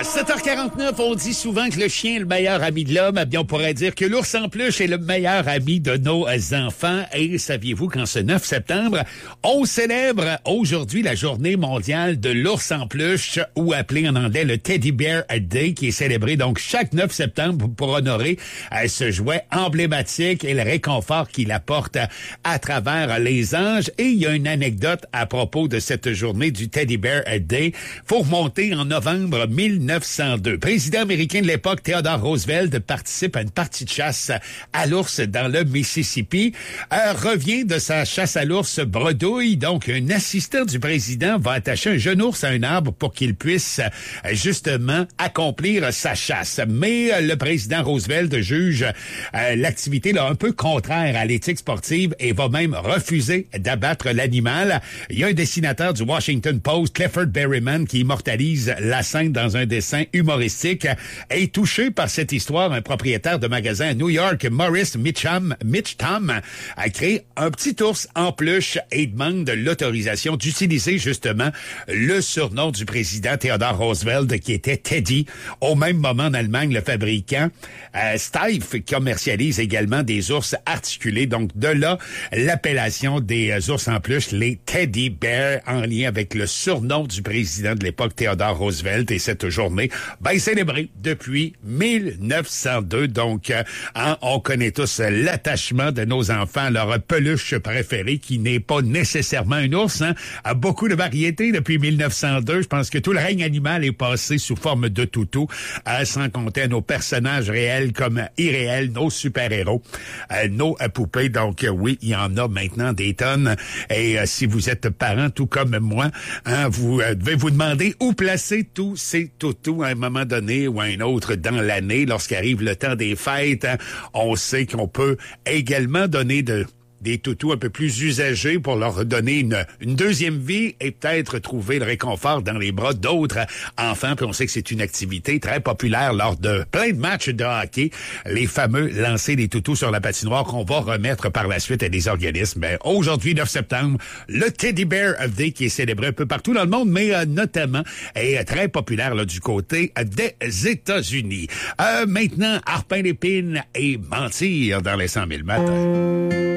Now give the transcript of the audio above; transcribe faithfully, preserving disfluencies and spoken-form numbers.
sept heures quarante-neuf, on dit souvent que le chien est le meilleur ami de l'homme. Eh bien, on pourrait dire que l'ours en peluche est le meilleur ami de nos enfants. Et saviez-vous qu'en ce neuf septembre, on célèbre aujourd'hui la journée mondiale de l'ours en peluche, ou appelé en anglais le Teddy Bear Day, qui est célébré donc chaque neuf septembre pour honorer euh, ce jouet emblématique et le réconfort qu'il apporte à travers les anges. Et il y a une anecdote à propos de cette journée du Teddy Bear Day. Faut remonter en novembre mille neuf cent deux. Président américain de l'époque, Theodore Roosevelt, participe à une partie de chasse à l'ours dans le Mississippi. Euh, revient de sa chasse à l'ours bredouille. Donc, un assistant du président va attacher un jeune ours à un arbre pour qu'il puisse euh, justement accomplir sa chasse. Mais euh, le président Roosevelt juge euh, l'activité là, un peu contraire à l'éthique sportive et va même refuser d'abattre l'animal. Il y a un dessinateur du Washington Post, Clifford Berryman, qui immortalise la scène dans un dessin humoristique. Est touché par cette histoire, un propriétaire de magasin à New York, Maurice Mitcham, Mitcham, a créé un petit ours en peluche et demande l'autorisation d'utiliser justement le surnom du président Theodore Roosevelt, qui était Teddy. Au même moment, en Allemagne, le fabricant euh, Steiff commercialise également des ours articulés. Donc, de là, l'appellation des euh, ours en peluche, les Teddy Bears, en lien avec le surnom du président de l'époque, Theodore Roosevelt. Et cette journée, ben, célébrée depuis mille neuf cent deux. Donc, euh, hein, on connaît tous l'attachement de nos enfants à leur peluche préférée, qui n'est pas nécessairement un ours, hein, a beaucoup de variétés depuis mille neuf cent deux. Je pense que tout le règne animal est passé sous forme de toutou, euh, sans compter nos personnages réels comme irréels, nos super-héros, euh, nos euh, poupées. Donc, euh, oui, il y en a maintenant des tonnes. Et euh, si vous êtes parent, tout comme moi, hein, vous euh, devez vous demander où placer tous ces toutous à un moment donné ou à un autre dans l'année. Lorsqu'arrive le temps des fêtes, hein, on sait qu'on peut également donner de des toutous un peu plus usagés pour leur donner une, une deuxième vie et peut-être trouver le réconfort dans les bras d'autres enfants. Puis on sait que c'est une activité très populaire lors de plein de matchs de hockey, les fameux lancers des toutous sur la patinoire qu'on va remettre par la suite à des organismes. Ben, aujourd'hui, neuf septembre, le Teddy Bear Day qui est célébré un peu partout dans le monde, mais euh, notamment est très populaire là, du côté euh, des États-Unis. Euh, maintenant, Harpin l'épine et mentir dans les cent mille matins.